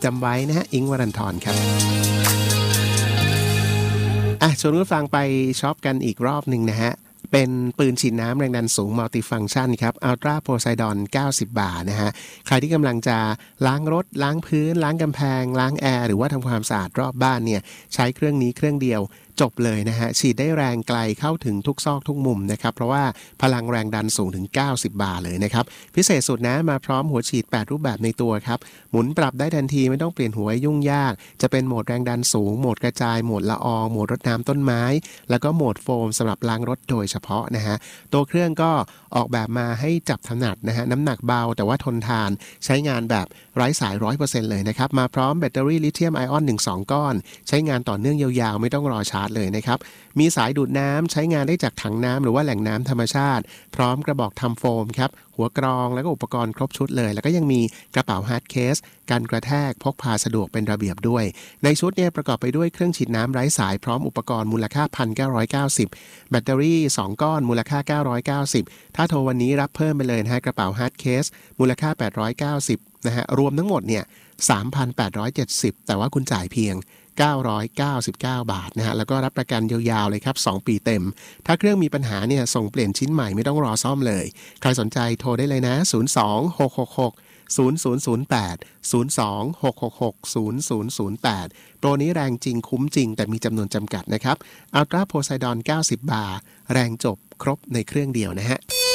จำไว้นะฮะอิงค์วรันธรครับชวนผู้ฟังไปช็อปกันอีกรอบหนึ่งนะฮะเป็นปืนฉีดน้ำแรงดันสูงมัลติฟังก์ชันครับ Ultra Poseidon 90 บาทนะฮะใครที่กำลังจะล้างรถล้างพื้นล้างกำแพงล้างแอร์หรือว่าทำความสะอาดรอบบ้านเนี่ยใช้เครื่องนี้เครื่องเดียวจบเลยนะฮะฉีดได้แรงไกลเข้าถึงทุกซอกทุกมุมนะครับเพราะว่าพลังแรงดันสูงถึง90 บาทเลยนะครับพิเศษสุดนะมาพร้อมหัวฉีด8รูปแบบในตัวครับหมุนปรับได้ทันทีไม่ต้องเปลี่ยนหัวยุ่งยากจะเป็นโหมดแรงดันสูงโหมดกระจายโหมดละอองโหมดรดน้ำต้นไม้แล้วก็โหมดโฟมสำหรับล้างรถโดยเฉพาะนะฮะตัวเครื่องก็ออกแบบมาให้จับถนัดนะฮะน้ำหนักเบาแต่ว่าทนทานใช้งานแบบไร้สาย 100% เลยนะครับมาพร้อมแบตเตอรี่ลิเธียมไอออน 1-2 ก้อนใช้งานต่อเนื่องยาวๆไม่ต้องรอชาร์จเลยนะครับมีสายดูดน้ำใช้งานได้จากถังน้ำหรือว่าแหล่งน้ำธรรมชาติพร้อมกระบอกทำโฟมครับหัวกรองแล้วก็อุปกรณ์ครบชุดเลยแล้วก็ยังมีกระเป๋าฮาร์ดเคสกันกระแทกพกพาสะดวกเป็นระเบียบด้วยในชุดเนี่ยประกอบไปด้วยเครื่องฉีดน้ำไร้สายพร้อมอุปกรณ์มูลค่า 1,990 แบตเตอรี่2ก้อนมูลค่า990ถ้าโทรวันนี้รับเพิ่มไปเลยนะฮะกระเป๋าฮาร์ดเคสมูลค่า890นะฮะรวมทั้งหมดเนี่ย 3,870 แต่ว่าคุณจ่ายเพียง999 บาทนะฮะแล้วก็รับประกันยาวๆเลยครับ2ปีเต็มถ้าเครื่องมีปัญหาเนี่ยส่งเปลี่ยนชิ้นใหม่ไม่ต้องรอซ่อมเลยใครสนใจโทรได้เลยนะ026660008 026660008โปรนี้แรงจริงคุ้มจริงแต่มีจำนวนจำกัดนะครับ Ultra Poseidon 90 บาทแรงจบครบในเครื่องเดียวนะฮะ